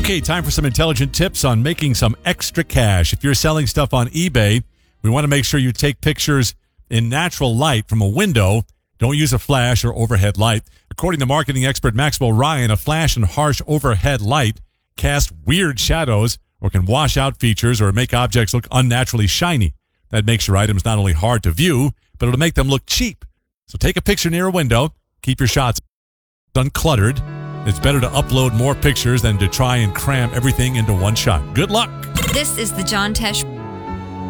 Okay, time for some intelligent tips on making some extra cash. If you're selling stuff on eBay, we want to make sure you take pictures in natural light from a window. Don't use a flash or overhead light. According to marketing expert Maxwell Ryan, a flash and harsh overhead light cast weird shadows or can wash out features or make objects look unnaturally shiny. That makes your items not only hard to view, but it'll make them look cheap. So take a picture near a window. Keep your shots uncluttered. It's better to upload more pictures than to try and cram everything into one shot. Good luck. This is the John Tesh